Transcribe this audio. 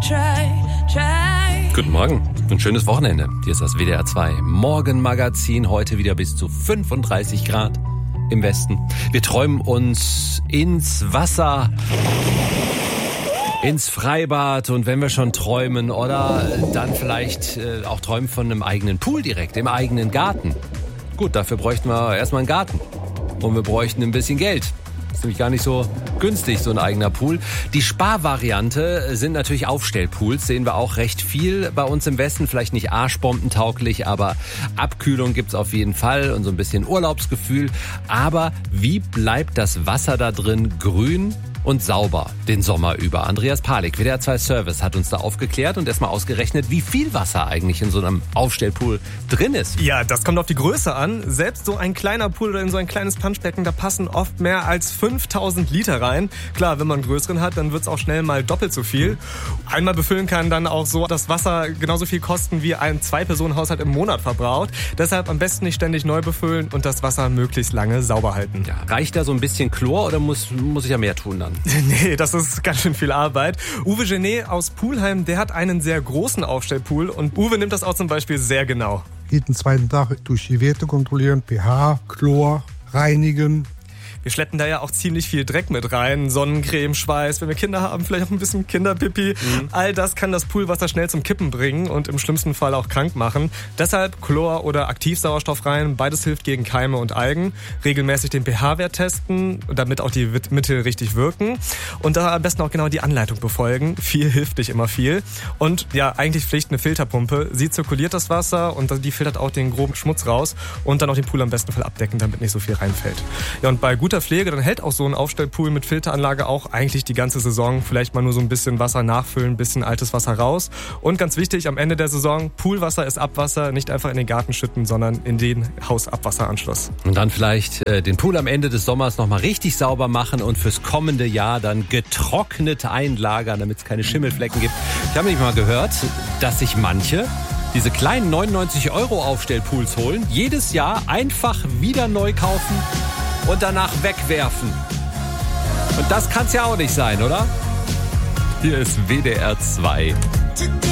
Guten Morgen, ein schönes Wochenende. Hier ist das WDR 2 Morgenmagazin. Heute wieder bis zu 35 Grad im Westen. Wir träumen uns ins Wasser, ins Freibad, und wenn wir schon träumen oder dann vielleicht auch träumen von einem eigenen Pool direkt, im eigenen Garten. Gut, dafür bräuchten wir erstmal einen Garten und wir bräuchten ein bisschen Geld. Ist nämlich gar nicht so günstig, so ein eigener Pool. Die Sparvariante sind natürlich Aufstellpools, sehen wir auch recht viel bei uns im Westen. Vielleicht nicht arschbombentauglich, aber Abkühlung gibt's auf jeden Fall und so ein bisschen Urlaubsgefühl. Aber wie bleibt das Wasser da drin grün und sauber den Sommer über? Andreas Palik, WDR 2 Service, hat uns da aufgeklärt und erstmal ausgerechnet, wie viel Wasser eigentlich in so einem Aufstellpool drin ist. Ja, das kommt auf die Größe an. Selbst so ein kleiner Pool oder in so ein kleines Planschbecken, da passen oft mehr als 5000 Liter rein. Klar, wenn man einen größeren hat, dann wird's auch schnell mal doppelt so viel. Einmal befüllen kann dann auch so das Wasser genauso viel kosten, wie ein Zwei-Personen-Haushalt im Monat verbraucht. Deshalb am besten nicht ständig neu befüllen und das Wasser möglichst lange sauber halten. Ja, reicht da so ein bisschen Chlor oder muss ich ja mehr tun dann? Nee, das ist ganz schön viel Arbeit. Uwe Genet aus Poolheim, der hat einen sehr großen Aufstellpool und Uwe nimmt das auch zum Beispiel sehr genau. Jeden zweiten Tag durch die Werte kontrollieren, pH, Chlor, reinigen. Wir schleppen da ja auch ziemlich viel Dreck mit rein. Sonnencreme, Schweiß, wenn wir Kinder haben, vielleicht auch ein bisschen Kinderpipi. All das kann das Poolwasser schnell zum Kippen bringen und im schlimmsten Fall auch krank machen. Deshalb Chlor oder Aktivsauerstoff rein. Beides hilft gegen Keime und Algen. Regelmäßig den pH-Wert testen, damit auch die Mittel richtig wirken. Und da am besten auch genau die Anleitung befolgen. Viel hilft nicht immer viel. Und ja, eigentlich Pflicht eine Filterpumpe. Sie zirkuliert das Wasser und die filtert auch den groben Schmutz raus. Und dann auch den Pool am besten Fall abdecken, damit nicht so viel reinfällt. Ja, und bei guter Pflege, dann hält auch so ein Aufstellpool mit Filteranlage auch eigentlich die ganze Saison. Vielleicht mal nur so ein bisschen Wasser nachfüllen, ein bisschen altes Wasser raus. Und ganz wichtig, am Ende der Saison, Poolwasser ist Abwasser, nicht einfach in den Garten schütten, sondern in den Hausabwasseranschluss. Und dann vielleicht den Pool am Ende des Sommers nochmal richtig sauber machen und fürs kommende Jahr dann getrocknet einlagern, damit es keine Schimmelflecken gibt. Ich habe nämlich mal gehört, dass sich manche diese kleinen 99 € Aufstellpools holen, jedes Jahr einfach wieder neu kaufen und danach wegwerfen. Und das kann's ja auch nicht sein, oder? Hier ist WDR 2.